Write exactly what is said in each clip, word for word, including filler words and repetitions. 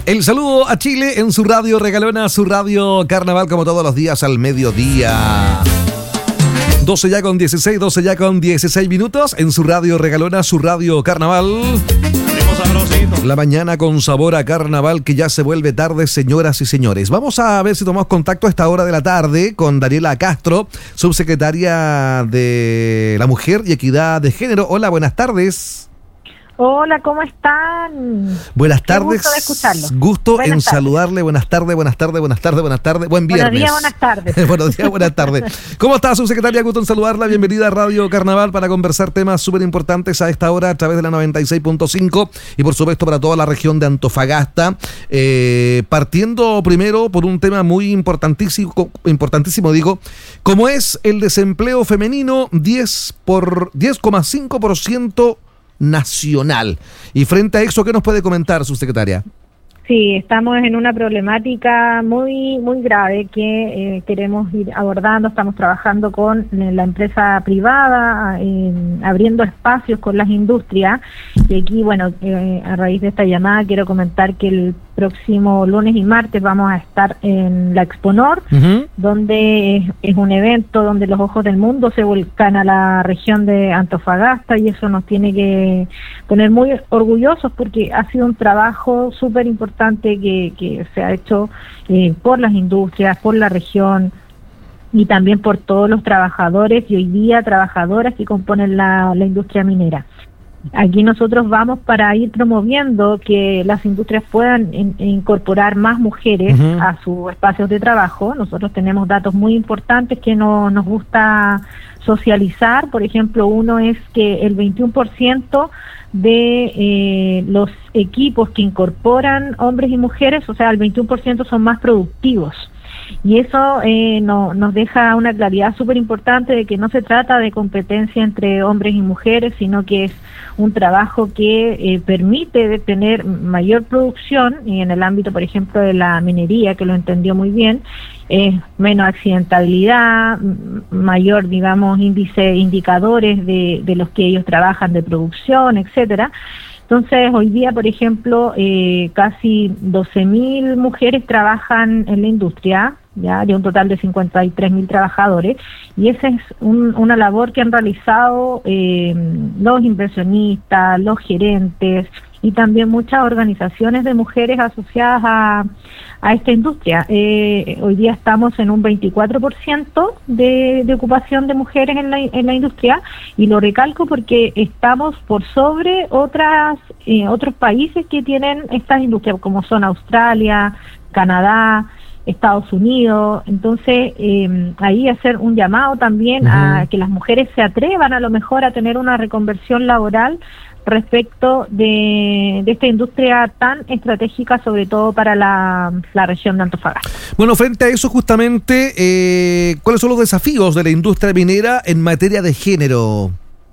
El saludo a Chile en su radio regalona, su radio Carnaval, como todos los días al mediodía. doce ya con dieciséis, doce ya con dieciséis minutos en su radio regalona, su radio Carnaval. La mañana con sabor a carnaval que ya se vuelve tarde, señoras y señores. Vamos a ver si tomamos contacto a esta hora de la tarde con Daniela Castro, subsecretaria de la Mujer y Equidad de Género. Hola, buenas tardes. Hola, ¿cómo están? Buenas tardes. Qué gusto de escucharlo. Gusto buenas en tardes. saludarle. Buenas tardes, buenas tardes, buenas tardes, buenas tardes. Buen viernes. Buenos días, buenas tardes. Buenos días, buenas tardes. ¿Cómo está, subsecretaria? Gusto en saludarla. Bienvenida a Radio Carnaval para conversar temas súper importantes a esta hora a través de la noventa y seis punto cinco y por supuesto para toda la región de Antofagasta. Eh, partiendo primero por un tema muy importantísimo, importantísimo digo, como es el desempleo femenino, diez por diez coma cinco por ciento nacional. Y frente a eso, ¿qué nos puede comentar, subsecretaria? Sí, estamos en una problemática muy muy grave que eh, queremos ir abordando. Estamos trabajando con la empresa privada, eh, abriendo espacios con las industrias. Y aquí, bueno, eh, a raíz de esta llamada quiero comentar que el próximo lunes y martes vamos a estar en la Exponor, uh-huh. donde es, es un evento donde los ojos del mundo se volcan a la región de Antofagasta, y eso nos tiene que poner muy orgullosos porque ha sido un trabajo súper importante que, que se ha hecho eh, por las industrias, por la región y también por todos los trabajadores y hoy día trabajadoras que componen la, la industria minera. Aquí nosotros vamos para ir promoviendo que las industrias puedan in, incorporar más mujeres uh-huh. a sus espacios de trabajo. Nosotros tenemos datos muy importantes que no, nos gusta socializar. Por ejemplo, uno es que el veintiuno por ciento de eh, los equipos que incorporan hombres y mujeres, o sea, el veintiuno por ciento son más productivos. Y eso eh, no, nos deja una claridad súper importante de que no se trata de competencia entre hombres y mujeres, sino que es un trabajo que eh, permite de tener mayor producción, y en el ámbito, por ejemplo, de la minería, que lo entendió muy bien, eh, menos accidentabilidad, mayor, digamos, índice, indicadores de, de los que ellos trabajan de producción, etcétera. Entonces, hoy día, por ejemplo, eh, casi doce mil mujeres trabajan en la industria, ya de un total de cincuenta y tres mil trabajadores, y esa es un, una labor que han realizado eh, los inversionistas, los gerentes y también muchas organizaciones de mujeres asociadas a, a esta industria. Eh, hoy día estamos en un veinticuatro por ciento de, de ocupación de mujeres en la, en la industria, y lo recalco porque estamos por sobre otras eh, otros países que tienen estas industrias, como son Australia, Canadá, Estados Unidos. Entonces, eh, ahí hacer un llamado también uh-huh. a que las mujeres se atrevan a lo mejor a tener una reconversión laboral respecto de, de esta industria tan estratégica, sobre todo para la, la región de Antofagasta. Bueno, frente a eso justamente, eh, ¿cuáles son los desafíos de la industria minera en materia de género?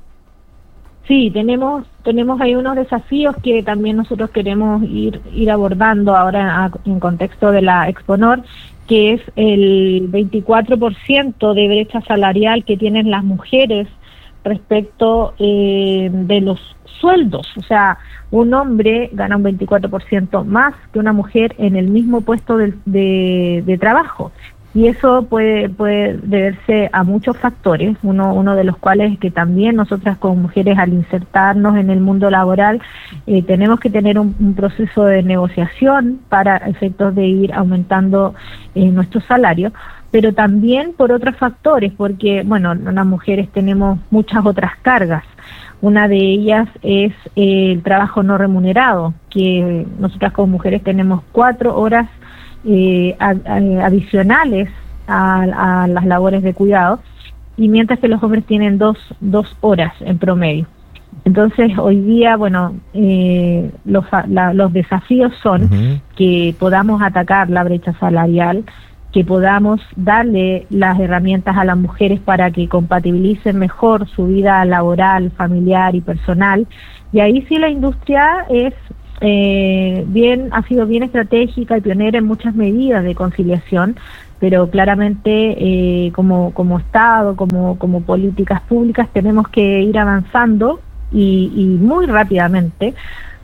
Sí, tenemos tenemos ahí unos desafíos que también nosotros queremos ir ir abordando ahora a, en contexto de la Exponor, que es el veinticuatro por ciento de brecha salarial que tienen las mujeres respecto eh, de los sueldos. O sea, un hombre gana un veinticuatro por ciento más que una mujer en el mismo puesto de, de, de trabajo. Y eso puede puede deberse a muchos factores, uno uno de los cuales es que también nosotras como mujeres, al insertarnos en el mundo laboral, eh, tenemos que tener un, un proceso de negociación para efectos de ir aumentando eh, nuestro salario, pero también por otros factores, porque, bueno, las mujeres tenemos muchas otras cargas. Una de ellas es eh, el trabajo no remunerado, que nosotras como mujeres tenemos cuatro horas Eh, a, a, adicionales a, a las labores de cuidado, y mientras que los hombres tienen dos, dos horas en promedio. Entonces, hoy día, bueno, eh, los, la, los desafíos son uh-huh. que podamos atacar la brecha salarial, que podamos darle las herramientas a las mujeres para que compatibilicen mejor su vida laboral, familiar y personal. Y ahí sí la industria es Eh, bien ha sido bien estratégica y pionera en muchas medidas de conciliación, pero claramente eh, como como Estado, como como políticas públicas tenemos que ir avanzando y, y muy rápidamente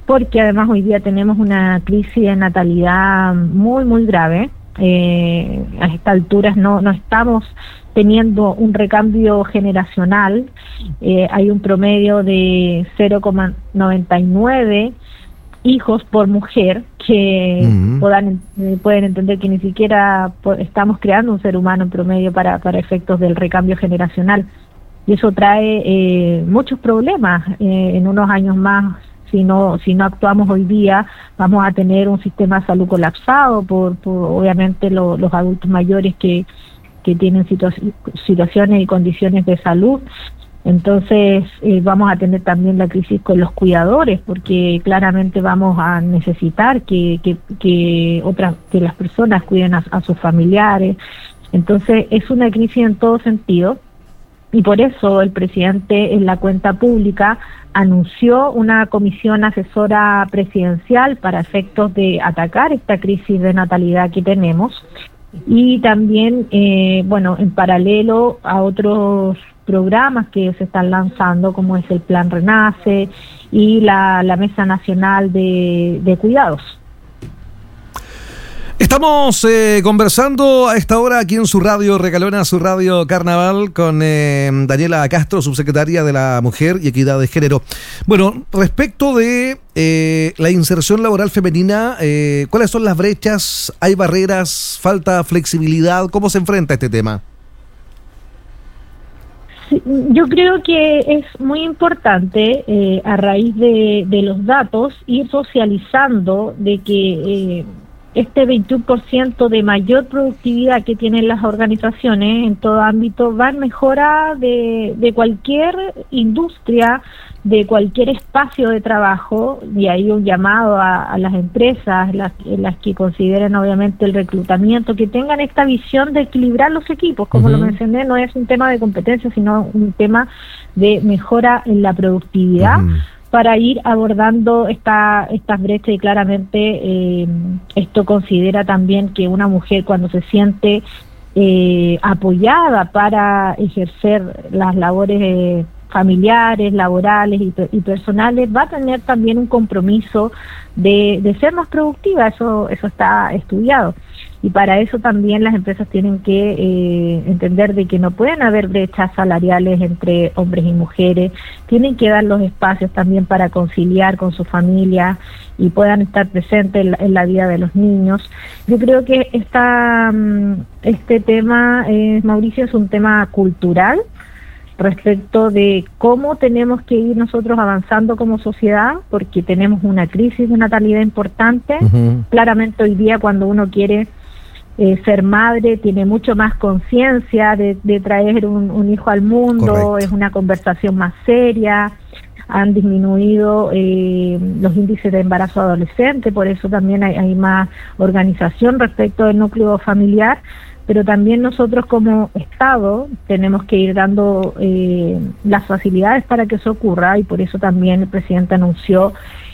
porque además hoy día tenemos una crisis de natalidad muy, muy grave. Eh, a estas alturas no, no estamos teniendo un recambio generacional. Eh, hay un promedio de cero coma noventa y nueve hijos por mujer, que uh-huh. puedan, eh, pueden entender que ni siquiera estamos creando un ser humano en promedio para, para efectos del recambio generacional. Y eso trae eh, muchos problemas. Eh, en unos años más, si no si no actuamos hoy día, vamos a tener un sistema de salud colapsado por, por obviamente lo, los adultos mayores que, que tienen situa- situaciones y condiciones de salud. Entonces eh, vamos a tener también la crisis con los cuidadores, porque claramente vamos a necesitar que que, que otras que las personas cuiden a, a sus familiares. Entonces es una crisis en todo sentido. Y por eso el presidente en la cuenta pública anunció una comisión asesora presidencial para efectos de atacar esta crisis de natalidad que tenemos. Y también, eh, bueno, en paralelo a otros programas que se están lanzando, como es el Plan Renace y la, la Mesa Nacional de, de Cuidados. Estamos eh, conversando a esta hora aquí en su radio Regalona, su radio Carnaval, con eh, Daniela Castro, subsecretaria de la Mujer y Equidad de Género. Bueno, respecto de eh, la inserción laboral femenina, eh, ¿cuáles son las brechas? ¿Hay barreras? ¿Falta flexibilidad? ¿Cómo se enfrenta este tema? Sí, yo creo que es muy importante, eh, a raíz de, de los datos, ir socializando de que... Eh, este veintiuno por ciento de mayor productividad que tienen las organizaciones en todo ámbito va en mejora de, de cualquier industria, de cualquier espacio de trabajo, y hay un llamado a, a las empresas, las, las que consideren obviamente el reclutamiento, que tengan esta visión de equilibrar los equipos. Como uh-huh. lo mencioné, no es un tema de competencia, sino un tema de mejora en la productividad. Uh-huh. para ir abordando esta, estas brechas. Y claramente eh, esto considera también que una mujer, cuando se siente eh, apoyada para ejercer las labores eh, familiares, laborales y, y personales, va a tener también un compromiso de, de ser más productiva. Eso, eso está estudiado. Y para eso también las empresas tienen que eh, entender de que no pueden haber brechas salariales entre hombres y mujeres, tienen que dar los espacios también para conciliar con su familia y puedan estar presentes en la, en la vida de los niños. Yo creo que esta, este tema, eh, Mauricio, es un tema cultural respecto de cómo tenemos que ir nosotros avanzando como sociedad, porque tenemos una crisis de natalidad importante. Uh-huh. Claramente hoy día, cuando uno quiere Eh, ser madre, tiene mucho más conciencia de, de traer un, un hijo al mundo. Correcto. Es una conversación más seria, han disminuido eh, los índices de embarazo adolescente, por eso también hay, hay más organización respecto del núcleo familiar, pero también nosotros como Estado tenemos que ir dando eh, las facilidades para que eso ocurra, y por eso también el presidente anunció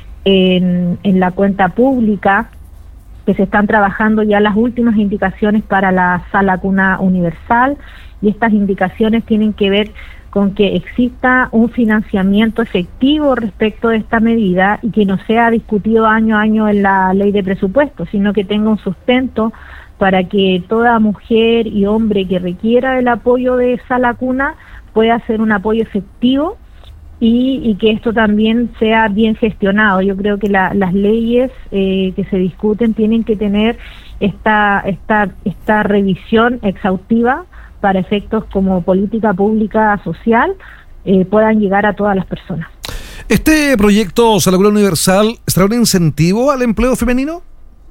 en, en la cuenta pública que se están trabajando ya las últimas indicaciones para la sala cuna universal, y estas indicaciones tienen que ver con que exista un financiamiento efectivo respecto de esta medida y que no sea discutido año a año en la ley de presupuesto, sino que tenga un sustento para que toda mujer y hombre que requiera el apoyo de sala cuna pueda hacer un apoyo efectivo. Y, y que esto también sea bien gestionado. Yo creo que la, las leyes eh, que se discuten tienen que tener esta, esta, esta revisión exhaustiva para efectos como política pública social eh, puedan llegar a todas las personas. ¿Este proyecto Sala Cuna Universal será un incentivo al empleo femenino?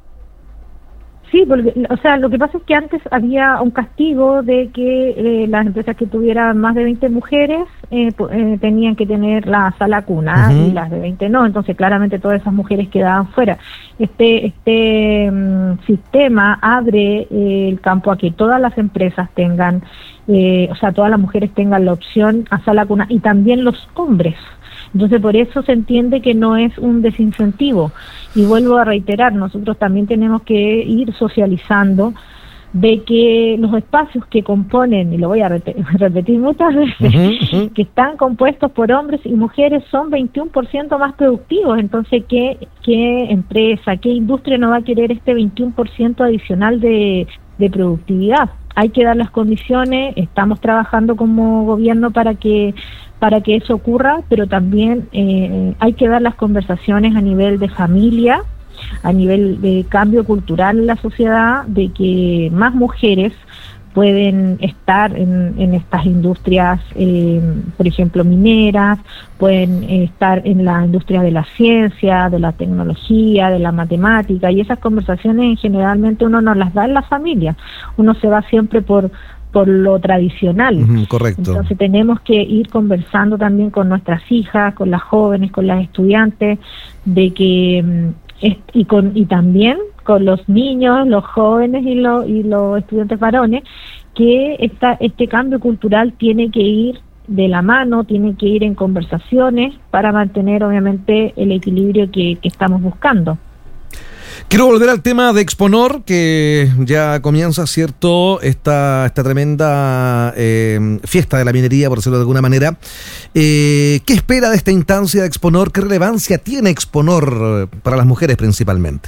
Sí, porque, o sea, lo que pasa es que antes había un castigo de que eh, las empresas que tuvieran más de veinte mujeres eh, eh, tenían que tener la sala cuna, uh-huh. y las de veinte no, entonces claramente todas esas mujeres quedaban fuera. Este este um, sistema abre eh, el campo a que todas las empresas tengan, eh, o sea, todas las mujeres tengan la opción a sala cuna, y también los hombres. Entonces, por eso se entiende que no es un desincentivo. Y vuelvo a reiterar, nosotros también tenemos que ir socializando de que los espacios que componen, y lo voy a rep- repetir muchas veces, uh-huh, uh-huh. que están compuestos por hombres y mujeres son veintiuno por ciento más productivos. Entonces, ¿qué, qué empresa, qué industria no va a querer este veintiuno por ciento adicional de, de productividad? Hay que dar las condiciones, estamos trabajando como gobierno para que para que eso ocurra, pero también eh, hay que dar las conversaciones a nivel de familia, a nivel de cambio cultural en la sociedad, de que más mujeres pueden estar en, en estas industrias, eh, por ejemplo, mineras, pueden eh, estar en la industria de la ciencia, de la tecnología, de la matemática, y esas conversaciones generalmente uno no las da en la familia, uno se va siempre por por lo tradicional. Uh-huh, correcto. Entonces tenemos que ir conversando también con nuestras hijas, con las jóvenes, con las estudiantes, de que y con y también con los niños, los jóvenes y los y los estudiantes varones, que esta este cambio cultural tiene que ir de la mano, tiene que ir en conversaciones para mantener obviamente el equilibrio que, que estamos buscando. Quiero volver al tema de Exponor, que ya comienza, ¿cierto?, esta, esta tremenda eh, fiesta de la minería, por decirlo de alguna manera. Eh, ¿Qué espera de esta instancia de Exponor? ¿Qué relevancia tiene Exponor para las mujeres principalmente?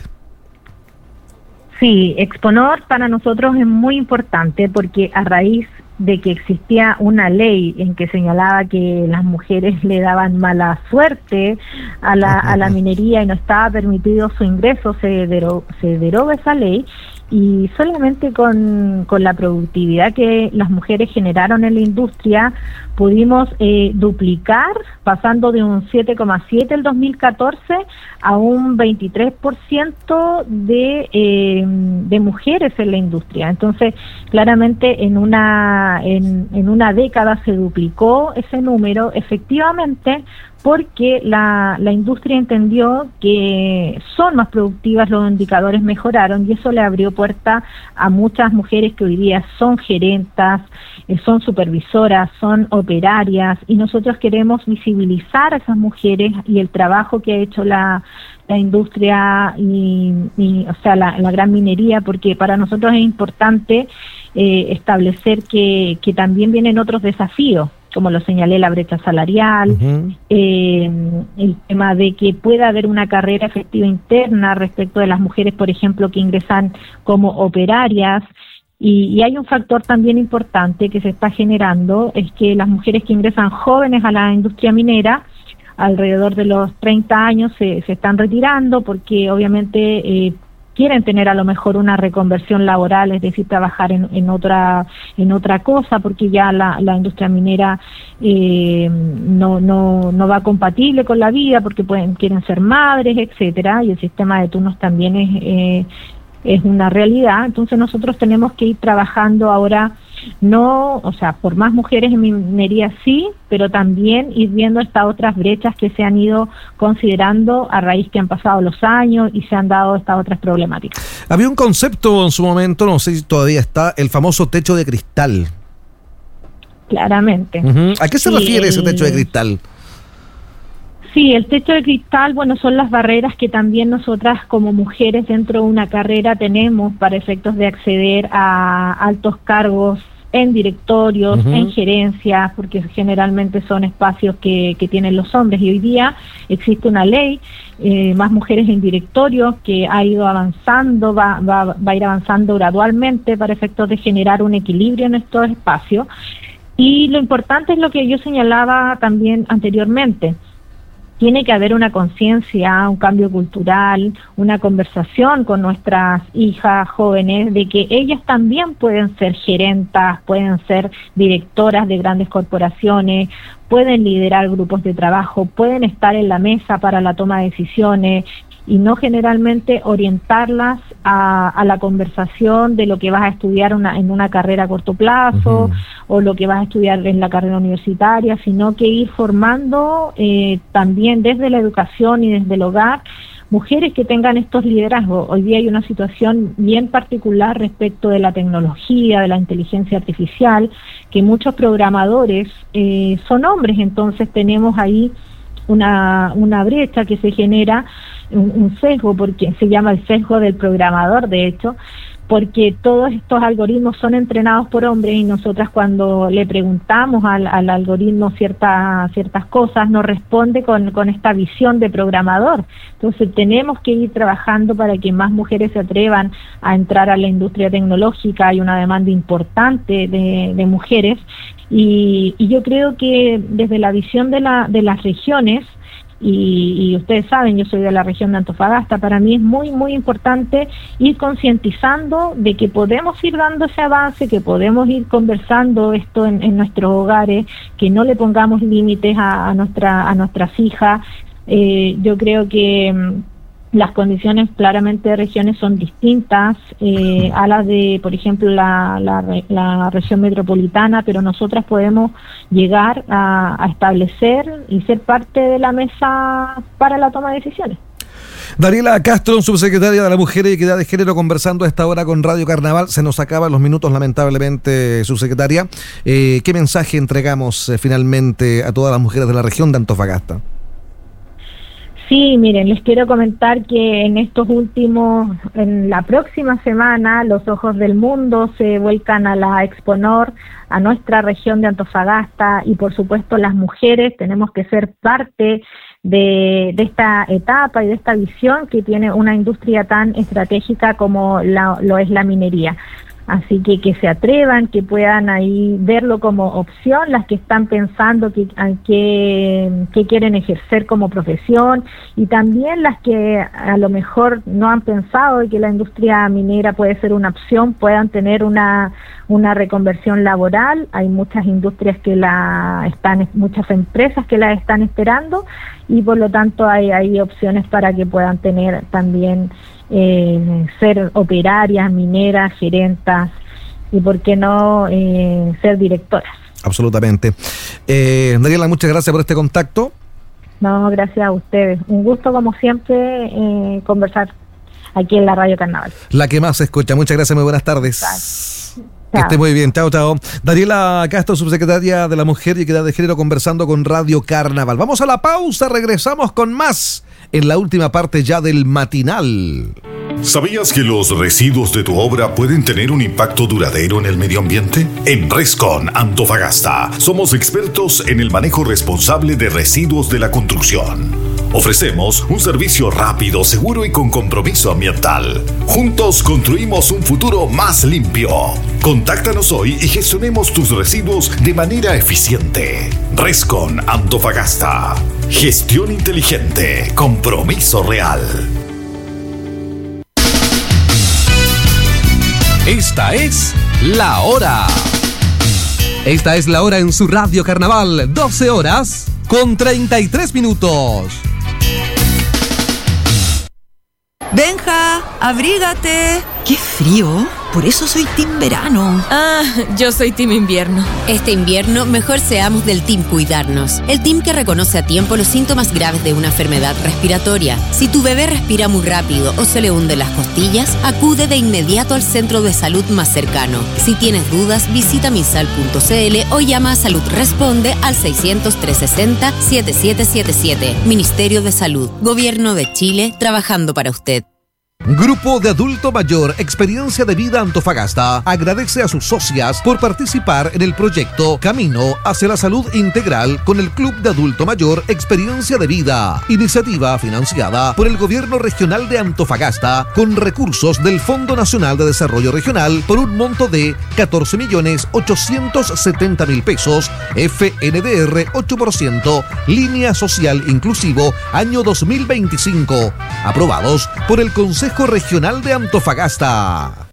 Sí, Exponor para nosotros es muy importante porque a raíz de que existía una ley en que señalaba que las mujeres le daban mala suerte a la, a la minería y no estaba permitido su ingreso, se, dero, se deroga esa ley, y solamente con, con la productividad que las mujeres generaron en la industria pudimos eh, duplicar, pasando de un siete coma siete el dos mil catorce a un veintitrés por ciento de, eh, de mujeres en la industria. Entonces, claramente en una, en, en una década se duplicó ese número, efectivamente, porque la, la industria entendió que son más productivas, los indicadores mejoraron, y eso le abrió puerta a muchas mujeres que hoy día son gerentas, eh, son supervisoras, son operarias, y nosotros queremos visibilizar a esas mujeres y el trabajo que ha hecho la, la industria, y, y o sea, la, la gran minería, porque para nosotros es importante eh, establecer que, que también vienen otros desafíos, como lo señalé, la brecha salarial, uh-huh. eh, el tema de que pueda haber una carrera efectiva interna respecto de las mujeres, por ejemplo, que ingresan como operarias, y, y hay un factor también importante que se está generando, es que las mujeres que ingresan jóvenes a la industria minera, alrededor de los treinta años, se, se están retirando porque obviamente eh, quieren tener a lo mejor una reconversión laboral, es decir, trabajar en, en otra en otra cosa, porque ya la, la industria minera eh, no no no va compatible con la vida, porque pueden quieren ser madres, etcétera, y el sistema de turnos también es eh, es una realidad. Entonces nosotros tenemos que ir trabajando ahora, no, o sea, por más mujeres en minería sí, pero también ir viendo estas otras brechas que se han ido considerando a raíz que han pasado los años y se han dado estas otras problemáticas. Había un concepto en su momento, no sé si todavía está, el famoso techo de cristal. Claramente. Uh-huh. ¿A qué se sí, refiere ese techo de cristal? Sí, el techo de cristal, bueno, son las barreras que también nosotras como mujeres dentro de una carrera tenemos para efectos de acceder a altos cargos en directorios, uh-huh. en gerencias, porque generalmente son espacios que, que tienen los hombres, y hoy día existe una ley, eh, más mujeres en directorios, que ha ido avanzando, va, va, va a ir avanzando gradualmente para efectos de generar un equilibrio en estos espacios. Y lo importante es lo que yo señalaba también anteriormente. Tiene que haber una conciencia, un cambio cultural, una conversación con nuestras hijas jóvenes de que ellas también pueden ser gerentas, pueden ser directoras de grandes corporaciones, pueden liderar grupos de trabajo, pueden estar en la mesa para la toma de decisiones, y no generalmente orientarlas a, a la conversación de lo que vas a estudiar una, en una carrera a corto plazo, uh-huh. o lo que vas a estudiar en la carrera universitaria, sino que ir formando eh, también desde la educación y desde el hogar mujeres que tengan estos liderazgos. Hoy día hay una situación bien particular respecto de la tecnología, de la inteligencia artificial, que muchos programadores eh, son hombres, entonces tenemos ahí una, una brecha que se genera, un, un sesgo, porque se llama el sesgo del programador, de hecho, porque todos estos algoritmos son entrenados por hombres y nosotras cuando le preguntamos al, al algoritmo cierta, ciertas cosas nos responde con, con esta visión de programador. Entonces tenemos que ir trabajando para que más mujeres se atrevan a entrar a la industria tecnológica. Hay una demanda importante de, de mujeres y, y yo creo que desde la visión de, la, de las regiones, Y, y ustedes saben, yo soy de la región de Antofagasta, para mí es muy, muy importante ir concientizando de que podemos ir dando ese avance, que podemos ir conversando esto en, en nuestros hogares, que no le pongamos límites a, a, nuestra, a nuestras hijas. Eh, yo creo que las condiciones claramente de regiones son distintas eh, a las de, por ejemplo, la, la, la región metropolitana, pero nosotras podemos llegar a, a establecer y ser parte de la mesa para la toma de decisiones. Daniela Castro, subsecretaria de la Mujer y Equidad de Género, conversando a esta hora con Radio Carnaval. Se nos acaban los minutos, lamentablemente, subsecretaria. Eh, ¿Qué mensaje entregamos eh, finalmente a todas las mujeres de la región de Antofagasta? Sí, miren, les quiero comentar que en estos últimos, en la próxima semana, los ojos del mundo se vuelcan a la Exponor, a nuestra región de Antofagasta, y por supuesto las mujeres tenemos que ser parte de, de esta etapa y de esta visión que tiene una industria tan estratégica como la, lo es la minería. Así que que se atrevan, que puedan ahí verlo como opción, las que están pensando que, que, que quieren ejercer como profesión, y también las que a lo mejor no han pensado de que la industria minera puede ser una opción, puedan tener una, una reconversión laboral. Hay muchas industrias que la están, muchas empresas que la están esperando, y por lo tanto hay, hay opciones para que puedan tener también Eh, ser operarias, mineras, gerentas y por qué no eh, ser directoras. Absolutamente. Eh, Daniela, muchas gracias por este contacto. No, gracias a ustedes. Un gusto como siempre eh, conversar aquí en la Radio Carnaval. La que más se escucha. Muchas gracias, muy buenas tardes. Chao. Que esté muy bien, chao, chao. Daniela Castro, subsecretaria de la Mujer y Equidad de Género, conversando con Radio Carnaval. Vamos a la pausa, regresamos con más en la última parte ya del matinal. ¿Sabías que los residuos de tu obra pueden tener un impacto duradero en el medio ambiente? En Rescon Antofagasta somos expertos en el manejo responsable de residuos de la construcción. Ofrecemos un servicio rápido, seguro y con compromiso ambiental. Juntos construimos un futuro más limpio. Contáctanos hoy y gestionemos tus residuos de manera eficiente. Rescon Antofagasta. Gestión inteligente. Compromiso real. Esta es la hora. Esta es la hora en su Radio Carnaval. doce horas con treinta y tres minutos. Benja, abrígate. ¡Qué frío! Por eso soy team verano. Ah, yo soy team invierno. Este invierno, mejor seamos del team cuidarnos. El team que reconoce a tiempo los síntomas graves de una enfermedad respiratoria. Si tu bebé respira muy rápido o se le hunden las costillas, acude de inmediato al centro de salud más cercano. Si tienes dudas, visita misal punto c l o llama a Salud Responde al seiscientos, trescientos sesenta, setenta y siete setenta y siete. Ministerio de Salud. Gobierno de Chile, trabajando para usted. Grupo de Adulto Mayor Experiencia de Vida Antofagasta agradece a sus socias por participar en el proyecto Camino hacia la Salud Integral con el Club de Adulto Mayor Experiencia de Vida, iniciativa financiada por el Gobierno Regional de Antofagasta con recursos del Fondo Nacional de Desarrollo Regional por un monto de catorce millones ochocientos setenta mil pesos, F N D R ocho por ciento, Línea Social Inclusivo, año dos mil veinticinco, aprobados por el Consejo Regional de Antofagasta.